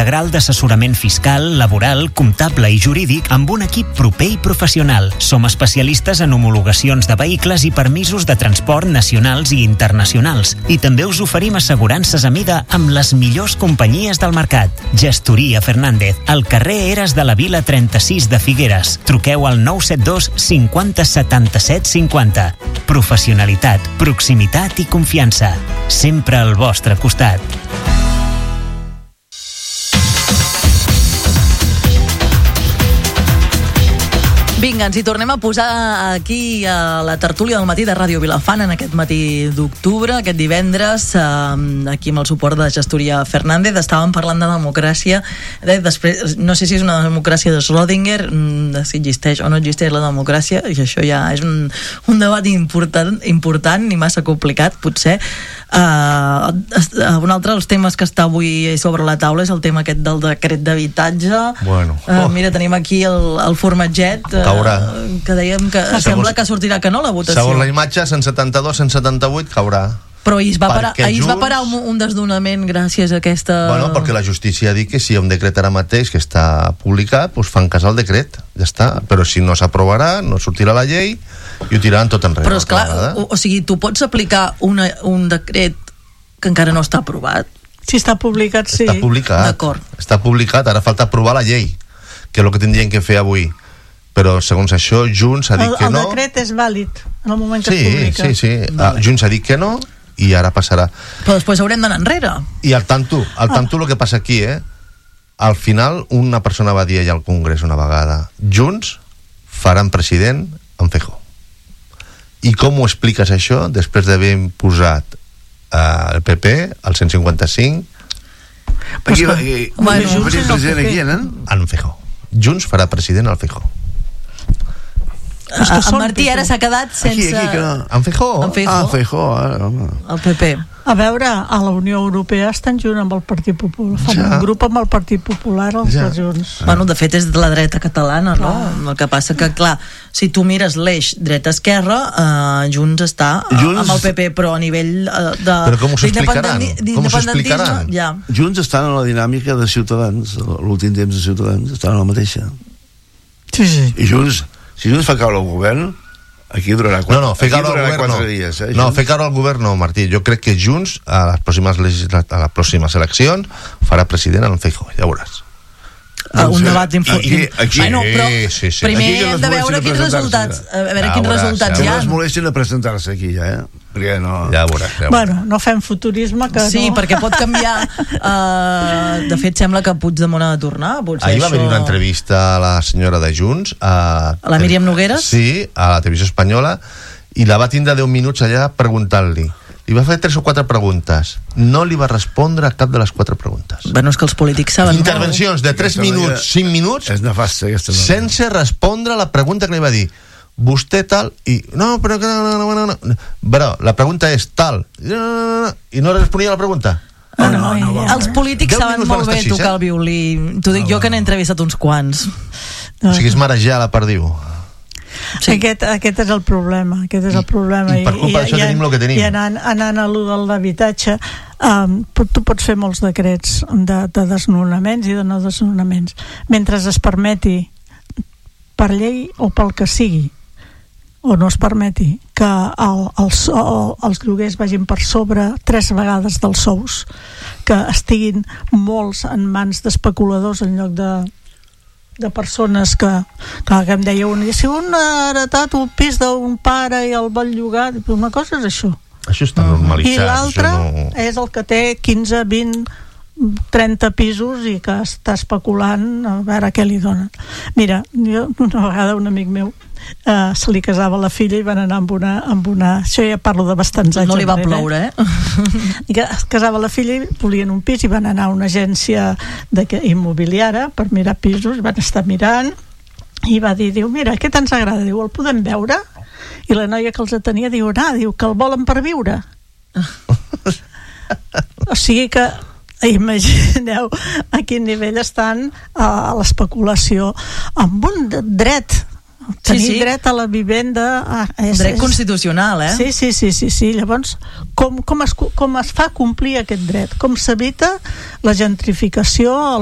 integral d'assessorament fiscal, laboral, comptable i jurídic amb un equip proper i professional. Som especialistes en homologacions de vehicles i permisos de transport nacionals i internacionals. I també us oferim assegurances a mida amb les millors companyies del mercat. Gestoria Fernández, al carrer Eres de la Vila 36 de Figueres. Truqueu al 972 50 77 50. Professionalitat, proximitat i confiança. Sempre al vostre costat. Vinga, ens hi tornem a posar aquí a la tertúlia del matí de Ràdio Vilafant en aquest matí d'octubre, aquest divendres, aquí amb el suport de Gestoria Fernández. Estàvem parlant de democràcia. Després, no sé si és una democràcia de Schrödinger, si existeix o no existeix la democràcia, i això ja és un debat important i massa complicat, potser. Un altre dels temes que està avui sobre la taula és el tema aquest del decret d'habitatge. Bueno. Mira, tenim aquí el formatget que dèiem que sembla que sortirà que no la votació. Segons la imatge, 172, 178 caurà. Però ahir es va parar un desnonament gràcies a aquesta... Bueno, perquè la justícia ha dit que si hi ha un decret ara mateix que està publicat, doncs fan cas al decret, ja està. Però si no s'aprovarà, no sortirà la llei i ho tiraran tot enrere. Però esclar, o sigui, tu pots aplicar un decret que encara no està aprovat? Si està publicat, sí. Està publicat. D'acord. Està publicat, ara falta aprovar la llei, que és el que tindrien que fer avui. Però segons això, Junts ha dit que no. El decret és vàlid en el moment que es publica. Sí. Junts ha dit que no i ara passarà. Però després haurem d'anar enrere. I al tanto el que passa aquí, al final una persona va dir allà al Congrés una vegada: Junts faran president en Feijóo. I com ho expliques això després d'haver posat el PP al 155? President aquí, en Feijóo. Junts farà president al Feijóo. En Martí ara s'ha quedat sense... Aquí, en Feijóo. Feijóo, el PP. A veure, a la Unió Europea estan junt amb el Partit Popular, fan un grup amb el Partit Popular els de Junts. Bueno, de fet és de la dreta catalana, no? El que passa que, clar, si tu mires l'eix dreta-esquerra, Junts està amb el PP, però a nivell de... Però com ho explicaran? Ja. Junts estan en la dinàmica de Ciutadans, l'últim temps de Ciutadans, estan en la mateixa. Sí. I Junts, si Junts fa caure el govern, aquí durarà 4 dies. No, fer caure el govern no, Martí. Jo crec que Junts a les pròximes eleccions farà president en Feijóo, ja veuràs. Un debat aquí, bueno, però primer hem de veure quins resultats hi ha. No es molestin a presentar-se aquí ja, perquè no... Ja veuràs. Bueno, no fem futurisme que sí, no. Perquè pot canviar. De fet sembla que Puigdemont ha de tornar. Ahir va haver una entrevista a la senyora de Junts, a la Míriam Nogueras, sí, a la televisió espanyola, i la va tindre 10 minuts allà preguntant-li. Li va fer 3 o 4 preguntes. No li va respondre a cap de les 4 preguntes. Bueno, és que els polítics saben... Intervencions de 3 minuts, 5 minuts, és nefasta, sense respondre la pregunta que li va dir. Vostè tal... I no, però... No. Però la pregunta és tal. I no responia a la pregunta. Els polítics saben molt bé tocar el violí. T'ho dic jo, que n'he entrevistat uns quants. O sigui, és marejar la perdiu. Sí. Aquest és el problema. I per culpa d'això tenim el que tenim. I anant a lo de l'habitatge, tu pots fer molts decrets de desnonaments i de no desnonaments. Mentre es permeti per llei o pel que sigui, o no es permeti que els lloguers vagin per sobre 3 vegades dels sous, que estiguin molts en mans d'especuladors en lloc de persones que em deia si un ha heretat un pis d'un pare i el vol llogar, una cosa és això està normalitzat, i l'altre és el que té 15, 20, 30 pisos i que està especulant a veure què li donen. Mira, jo una vegada un amic meu se li casava la filla i van anar amb una això ja parlo de bastants anys. No li va ploure, I que es casava la filla i volien un pis i van anar a una agència immobiliària per mirar pisos, van estar mirant i va dir, mira, aquest ens agrada, el podem veure? I la noia que els tenia diu que el volen per viure. O sigui que imagineu a quin nivell estan a l'especulació amb un dret. Tenir dret a la vivenda dret constitucional, Sí. Llavors, com es fa complir aquest dret? Com s'evita la gentrificació,